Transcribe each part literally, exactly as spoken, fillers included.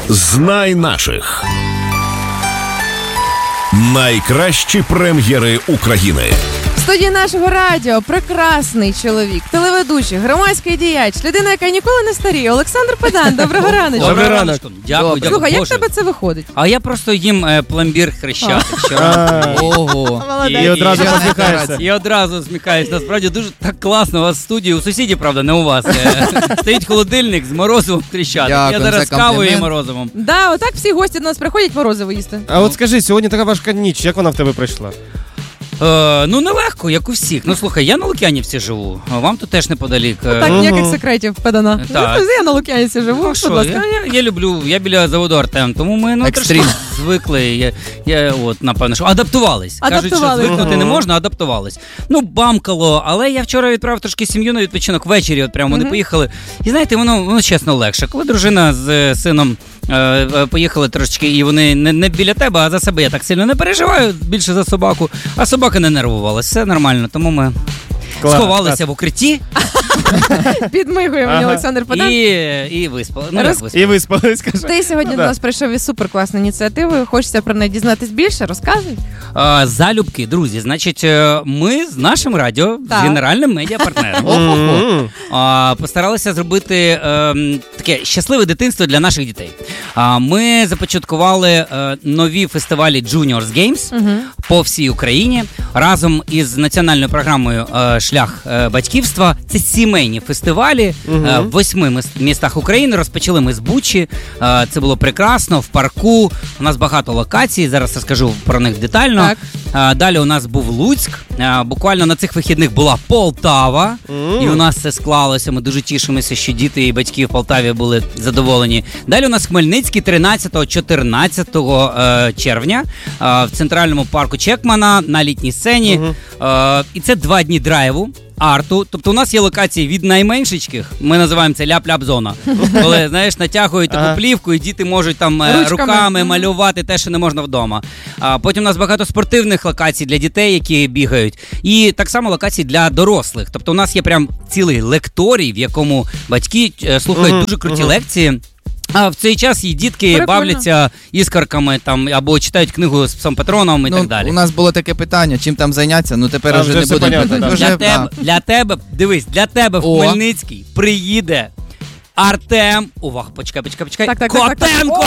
Знай наших. Найкращі прем'єри України. В студії нашого радіо прекрасний чоловік, телеведучий, громадський діяч, людина, яка ніколи не старіє. Олександр Педан, доброго раночку. Доброго раночку. Дякую, дякую. Слухай, як в тебе це виходить? А я просто їм е, пломбір Хрещатик щоранку. Ого. Молодець. І одразу посміхаєшся. І одразу сміхаюсь. Насправді дуже так класно у вас в студії. У сусідів, правда, не у вас. Е, Стоїть холодильник з морозивом Хрещатик. Я Дякую, зараз це кавою і комплімент. морозивом. Да, отак всі гості до нас приходять морозиво їсти. А от скажи, сьогодні така важка ніч, як вона в тебе пройшла? Е, ну, нелегко, як у всіх. Ну, слухай, я на Лук'янівці живу, а вам тут теж неподалік. Е, Так, Мгм. ніяких секретів Педана. Так. Я на Лук'янівці живу, Ну, будь що, ласка. я, я, я люблю, я біля заводу Артем, тому ми ну, Екстрім. трошки звикли. Я, я от, напевно, що адаптувались. Кажуть, що Адаптувались. звикнути Ага. не можна, адаптувались. Ну, бамкало, але я вчора відправив трошки сім'ю на відпочинок ввечері, от прямо вони Мгм. поїхали. І знаєте, воно, воно чесно легше. Коли дружина з е, сином е, е, поїхали трошечки, і вони не, не біля тебе, а за себе я так сильно не переживаю, більше за собаку, а собака не нервувалася. Все нормально, тому ми Клас, сховалися клас. в укритті Підмигує мені Ага. Олександр Педан. і, і виспали. Ну, як Роз- виспали? І виспались, скажи. Ти сьогодні Ну, до да. нас прийшов із суперкласною ініціативою. Хочеться про неї дізнатись більше? Розказуй. А, залюбки, друзі, значить, е, ми з нашим радіо, Так. з генеральним медіапартнером, М. а, постаралися зробити ем, таке щасливе дитинство для наших дітей. А, ми започаткували е, нові фестивалі Juniors Games Угу. по всій Україні разом із національною програмою е, «Шлях е, батьківства». Це сімейні фестивалі Мгм. е, в восьми міс- містах України. Розпочали ми з Бучі. Е, це було прекрасно, в парку. У нас багато локацій, зараз розкажу про них детально. Так. Е, далі у нас був Луцьк. Е, буквально на цих вихідних була Полтава. Мгм. І у нас це склалося. Ми дуже тішимося, що діти і батьки в Полтаві були задоволені. Далі у нас Хмельницький тринадцятого-чотирнадцятого е, червня е, в центральному парку Чекмана на літній сцені. Мгм. Е, і це два дні драйву. Арту, тобто у нас є локації від найменшечких, ми називаємо це ляп-ляп-зона. Коли, знаєш, натягують таку Ага. плівку, і діти можуть там е, Ручками. руками Мгм. малювати те, що не можна вдома. А потім у нас багато спортивних локацій для дітей, які бігають. І так само локації для дорослих. Тобто у нас є прям цілий лекторій, в якому батьки е, слухають Мгм, дуже круті мгм. лекції. А в цей час і дітки Прикольно. бавляться іскорками там або читають книгу з псом Петроном і Ну, так далі. у нас було таке питання, чим там зайнятися, ну тепер А, вже вже не все будемо. понятно, да. Вже, Для да. тебе, для тебе, дивись, для тебе в О. Хмельницький приїде Артем. Увага, почекай, почекай, почекай. Так, так, так, так, так. Котенко!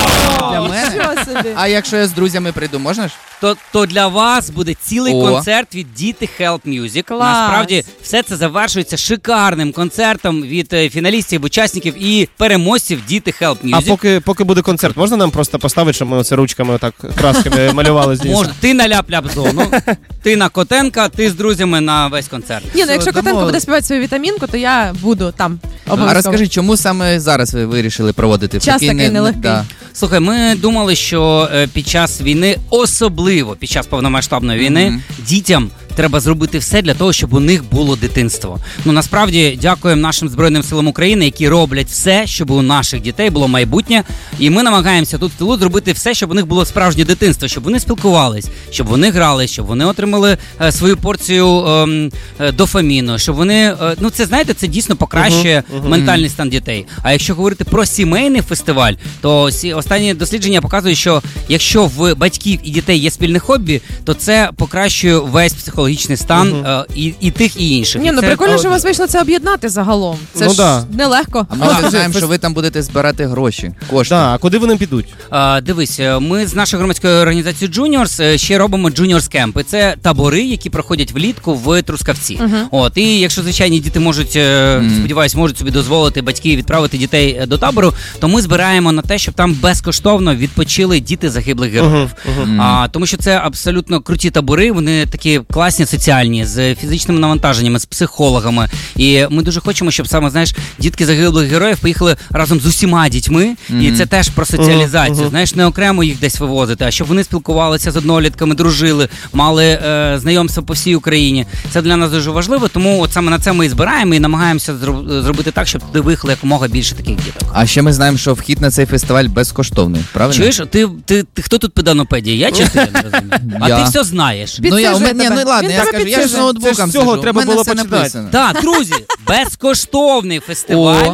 Для мене? Що собі? А якщо я з друзями прийду, можна ж? То, то для вас буде цілий О. концерт від Діти Help Music. Клас. Насправді все це завершується шикарним концертом від е, фіналістів, учасників і переможців Діти Help Music. А поки, поки буде концерт, можна нам просто поставити, щоб ми оце ручками отак красками малювали з Денисом? Можна, ти на ляп-ляп зону, ти на Котенка, ти з друзями на весь концерт. Ні, ну якщо Котенко домовились. буде співати свою вітамінку, то я буду там. А Обов'язково. розкажи, чому саме зараз ви вирішили проводити? Час такий не- нелегкий. да. Слухай, ми думали, що е, під час війни, особливо під час повномасштабної війни, Мгм. дітям треба зробити все для того, щоб у них було дитинство. Ну насправді дякуємо нашим Збройним силам України, які роблять все, щоб у наших дітей було майбутнє. І ми намагаємося тут в тилу зробити все, щоб у них було справжнє дитинство, щоб вони спілкувались, щоб вони грали, щоб вони отримали е, свою порцію ем, е, дофаміну, щоб вони, е, ну це знаєте, це дійсно покращує Мгм, мгм. ментальний стан дітей. А якщо говорити про сімейний фестиваль, то сі- останні дослідження показують, що якщо в батьків і дітей є спільне хобі, то це покращує весь психологічний стан Мгм. е, і, і тих, і інших. Ні, І ну це- прикольно, е, що у вас вийшло це об'єднати загалом. Це Ну ж да. нелегко. А ми А, вже знаємо, фес- що ви там будете збирати гроші, кошти. Да, а куди вони підуть? А, дивись, е, ми з нашою громадською організацією Juniors е, ще робимо Juniors Camp. Це табори, які проходять влітку в Трускавці. Мгм. От, і якщо звичайні діти можуть, е, Мгм. сподіваюсь, можуть собі дозволити батьки відправити дітей е, до табору, то ми збираємо на те, щоб там безкоштовно відпочили діти загиблих героїв. Мгм, мгм. А, тому що це абсолютно круті табори, вони такі класні, соціальні, з фізичними навантаженнями, з психологами. І ми дуже хочемо, щоб саме, знаєш, дітки загиблих героїв поїхали разом з усіма дітьми, і Мгм. це теж про соціалізацію. Мгм. Знаєш, не окремо їх десь вивозити, а щоб вони спілкувалися з однолітками, дружили, мали е, знайомства по всій Україні. Це для нас дуже важливо, тому от саме на це ми і збираємо і намагаємося зроб- зробити так, щоб туди виїхало якомога більше таких діток. А ще ми знаємо, що вхід на цей фестиваль безкоштовний, правильно? Чуєш, ти, ти, ти хто тут педанопедія? Я чи ти? Я не розумію. А Я. ти все знаєш. Ну я, у Підсижує мене, ні, тебе. ну ладно, Він я тебе скажу, я ж з підсижує. ноутбуком Це ж з цього сиджу, треба у мене було все починати. написано. Так, друзі, безкоштовний фестиваль. О.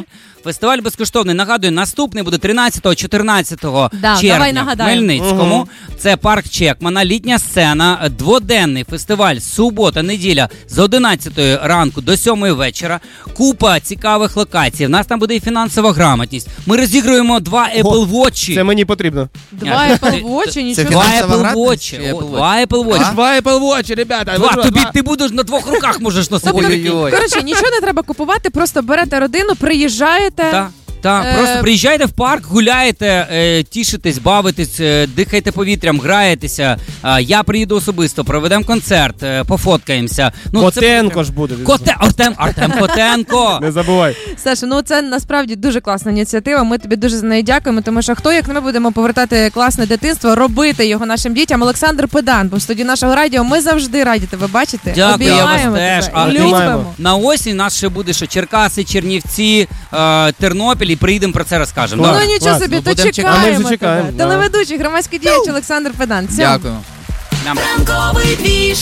Фестиваль безкоштовний. Нагадую, наступний буде тринадцятого-чотирнадцятого Да, давай червня в нагадаємо. Хмельницькому. Угу. Це парк Чекмана, літня сцена, дводенний фестиваль, субота, неділя з одинадцятої ранку до сьомої вечора. Купа цікавих локацій. В нас там буде і фінансова грамотність. Ми розігруємо два Apple Watch. Це мені потрібно. Два Ні, Apple Watch, це нічого. Два фінансова Apple грамотність чи Watch. Apple О, Watch? Два Apple Watch. А? Два Apple Watch, ребята. Два, тобі ти будеш на двох руках можеш носити. Тобто, Ой-ой-ой. коротше, нічого не треба купувати, просто берете родину, приїжджаєте. Так, так, Е, просто приїжджайте в парк, гуляєте, е, тішитесь, бавитесь, е, дихайте повітрям, граєтеся. Е, я приїду особисто, проведемо концерт, е, пофоткаємося. Ну, Котенко ж буде. Це... Коте... Артем, Артем Котенко! Не забувай. Саша, ну це насправді дуже класна ініціатива. Ми тобі дуже за неї дякуємо, тому що хто, як не ми, будемо повертати класне дитинство, робити його нашим дітям. Олександр Педан, був в студії нашого радіо. Ми завжди раді тебе бачити. Дякую, я вас Обіймаємо теж. тебе А і ти- любимо. На осінь у нас ще буде, що Черкаси, Чернівці, е, Тернопіль, і приїдемо про це розкажемо. Клас. Ну Давай. нічого клас. собі, Ну, то будемо чекаємо. чекати. А ми вже чекаємо, тебе. да. Телеведучий, громадський діяч Олександр Педан. Всьо. Дякую. Нам- Ранковий віж.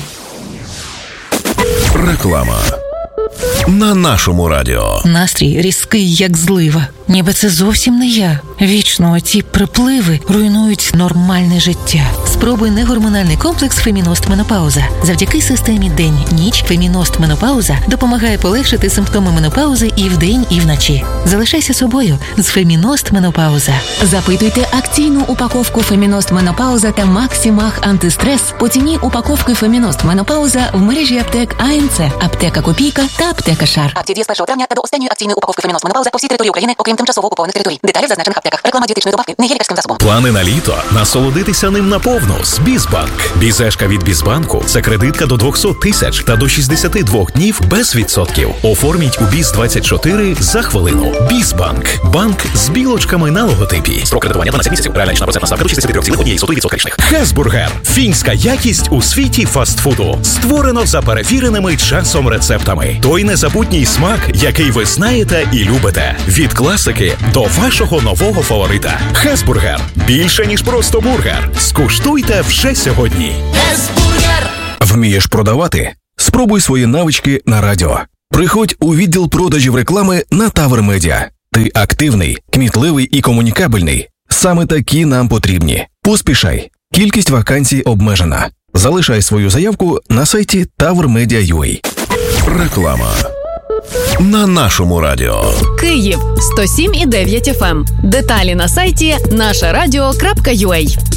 Реклама на нашому радіо. Настрій різкий, як злива. Ніби це зовсім не я. Вічно оці припливи руйнують нормальне життя. Спробуй негормональний комплекс Феміност Менопауза. Завдяки системі день-ніч Феміност Менопауза допомагає полегшити симптоми менопаузи і вдень, і вночі. Залишайся собою з Феміност Менопауза. Запитуйте акційну упаковку Феміност Менопауза та Максимах антистрес по ціні упаковки Феміност Менопауза в мережі аптек АМЦ, аптека Копійка та аптека Шар. Акція діє з першого травня та до останньої акційної упаковки Феміност Менопауза по всій території України, окрім тимчасово окупованих територій. Деталі в зазначених аптеках. Реклама дієтичної добавки не є лікарським засобом. Плани на літо. Насолодитися ним наповну з Бізбанк. Бізешка від Бізбанку – це кредитка до двісті тисяч та до шістдесят два днів без відсотків. Оформіть у Біз двадцять чотири за хвилину. Бізбанк. Банк з білочками на логотипі. Строк кредитування дванадцять місяців. Реальна річна процентна ставка до шістдесят три цілих одна сотих відсотка річних. Хесбургер. Фінська якість у світі фастфуду. Створено за перевіреними часом рецептами. Той незабутній смак, який ви знаєте і любите. Від класики до вашого нового фаворита. Хесбургер. Більше, ніж просто бургер. Скуштуйте вже сьогодні. Вмієш продавати? Спробуй свої навички на радіо. Приходь у відділ продажів реклами на Тавр Медіа. Ти активний, кмітливий і комунікабельний. Саме такі нам потрібні. Поспішай. Кількість вакансій обмежена. Залишай свою заявку на сайті тавр медіа крапка ю а. Реклама на нашому радіо. Київ сто сім і дев'ять еф ем. Деталі на сайті наша радіо крапка ю а.